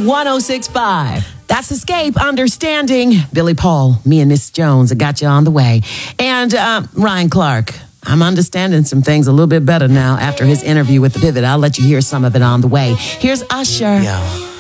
1065. That's Escape, Understanding. Billy Paul, me and Miss Jones, I got you on the way. And Ryan Clark, I'm understanding some things a little bit better now after his interview with The Pivot. I'll let you hear some of it on the way. Here's Usher. Yo.